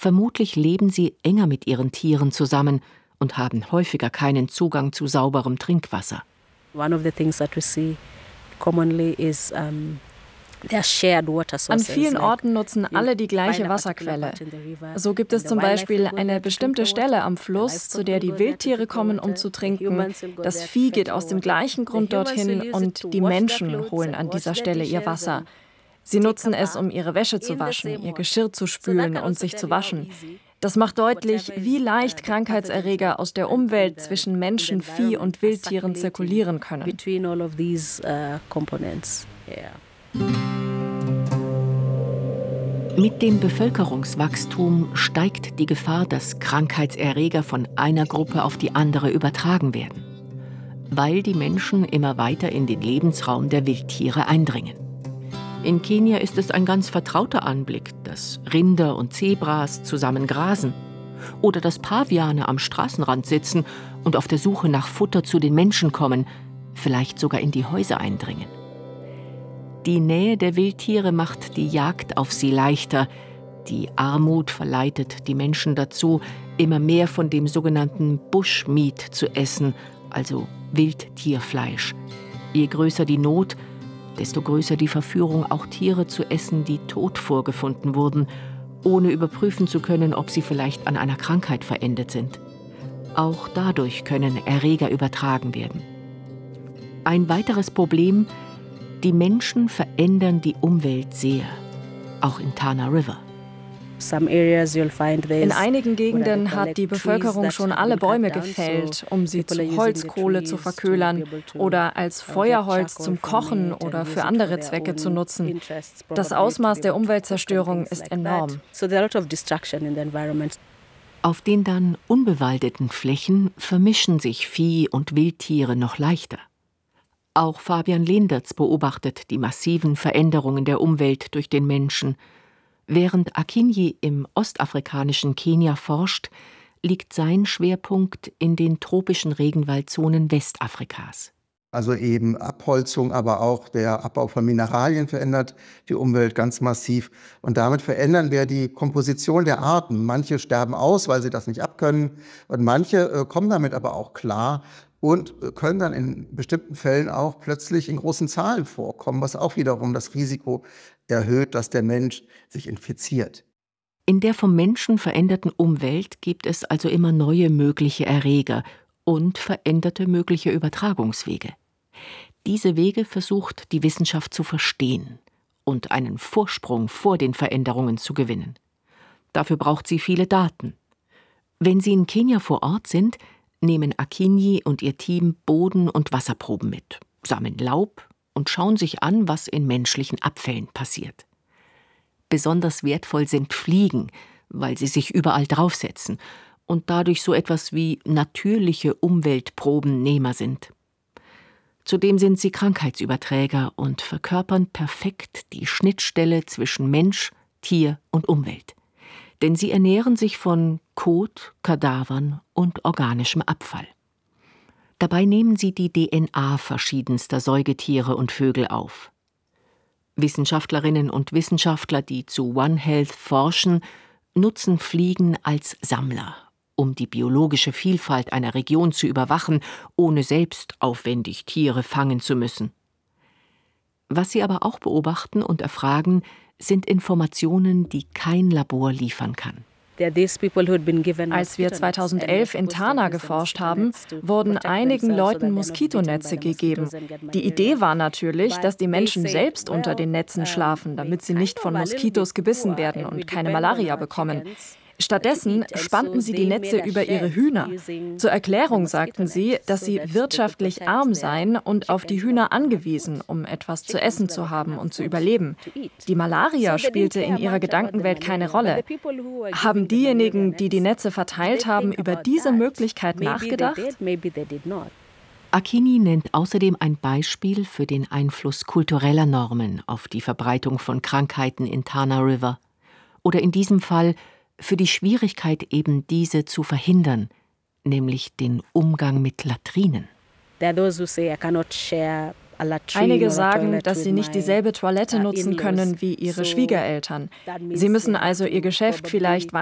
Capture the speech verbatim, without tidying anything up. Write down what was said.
Vermutlich leben sie enger mit ihren Tieren zusammen und haben häufiger keinen Zugang zu sauberem Trinkwasser. One of the things that we see commonly is um An vielen Orten nutzen alle die gleiche Wasserquelle. So gibt es zum Beispiel eine bestimmte Stelle am Fluss, zu der die Wildtiere kommen, um zu trinken. Das Vieh geht aus dem gleichen Grund dorthin und die Menschen holen an dieser Stelle ihr Wasser. Sie nutzen es, um ihre Wäsche zu waschen, ihr Geschirr zu spülen und sich zu waschen. Das macht deutlich, wie leicht Krankheitserreger aus der Umwelt zwischen Menschen, Vieh und Wildtieren zirkulieren können. Mit dem Bevölkerungswachstum steigt die Gefahr, dass Krankheitserreger von einer Gruppe auf die andere übertragen werden, weil die Menschen immer weiter in den Lebensraum der Wildtiere eindringen. In Kenia ist es ein ganz vertrauter Anblick, dass Rinder und Zebras zusammen grasen oder dass Paviane am Straßenrand sitzen und auf der Suche nach Futter zu den Menschen kommen, vielleicht sogar in die Häuser eindringen. Die Nähe der Wildtiere macht die Jagd auf sie leichter. Die Armut verleitet die Menschen dazu, immer mehr von dem sogenannten Bushmeat zu essen, also Wildtierfleisch. Je größer die Not, desto größer die Verführung, auch Tiere zu essen, die tot vorgefunden wurden, ohne überprüfen zu können, ob sie vielleicht an einer Krankheit verendet sind. Auch dadurch können Erreger übertragen werden. Ein weiteres Problem: Die Menschen verändern die Umwelt sehr, auch im Tana River. In einigen Gegenden hat die Bevölkerung schon alle Bäume gefällt, um sie zu Holzkohle zu verköhlern oder als Feuerholz zum Kochen oder für andere Zwecke zu nutzen. Das Ausmaß der Umweltzerstörung ist enorm. Auf den dann unbewaldeten Flächen vermischen sich Vieh und Wildtiere noch leichter. Auch Fabian Leendertz beobachtet die massiven Veränderungen der Umwelt durch den Menschen. Während Akinyi im ostafrikanischen Kenia forscht, liegt sein Schwerpunkt in den tropischen Regenwaldzonen Westafrikas. Also eben Abholzung, aber auch der Abbau von Mineralien verändert die Umwelt ganz massiv. Und damit verändern wir die Komposition der Arten. Manche sterben aus, weil sie das nicht abkönnen. Und manche äh, kommen damit aber auch klar und können dann in bestimmten Fällen auch plötzlich in großen Zahlen vorkommen, was auch wiederum das Risiko erhöht, dass der Mensch sich infiziert. In der vom Menschen veränderten Umwelt gibt es also immer neue mögliche Erreger und veränderte mögliche Übertragungswege. Diese Wege versucht die Wissenschaft zu verstehen und einen Vorsprung vor den Veränderungen zu gewinnen. Dafür braucht sie viele Daten. Wenn Sie in Kenia vor Ort sind, nehmen Akinyi und ihr Team Boden- und Wasserproben mit, sammeln Laub und schauen sich an, was in menschlichen Abfällen passiert. Besonders wertvoll sind Fliegen, weil sie sich überall draufsetzen und dadurch so etwas wie natürliche Umweltprobennehmer sind. Zudem sind sie Krankheitsüberträger und verkörpern perfekt die Schnittstelle zwischen Mensch, Tier und Umwelt. Denn sie ernähren sich von Kot, Kadavern und organischem Abfall. Dabei nehmen sie die D N A verschiedenster Säugetiere und Vögel auf. Wissenschaftlerinnen und Wissenschaftler, die zu One Health forschen, nutzen Fliegen als Sammler, um die biologische Vielfalt einer Region zu überwachen, ohne selbst aufwendig Tiere fangen zu müssen. Was sie aber auch beobachten und erfragen, sind Informationen, die kein Labor liefern kann. Als wir zweitausendelf in Tana geforscht haben, wurden einigen Leuten Moskitonetze gegeben. Die Idee war natürlich, dass die Menschen selbst unter den Netzen schlafen, damit sie nicht von Moskitos gebissen werden und keine Malaria bekommen. Stattdessen spannten sie die Netze über ihre Hühner. Zur Erklärung sagten sie, dass sie wirtschaftlich arm seien und auf die Hühner angewiesen, um etwas zu essen zu haben und zu überleben. Die Malaria spielte in ihrer Gedankenwelt keine Rolle. Haben diejenigen, die die Netze verteilt haben, über diese Möglichkeit nachgedacht? Akinyi nennt außerdem ein Beispiel für den Einfluss kultureller Normen auf die Verbreitung von Krankheiten in Tana River. Oder in diesem Fall für die Schwierigkeit, eben diese zu verhindern, nämlich den Umgang mit Latrinen. Einige sagen, dass sie nicht dieselbe Toilette nutzen können wie ihre Schwiegereltern. Sie müssen also ihr Geschäft vielleicht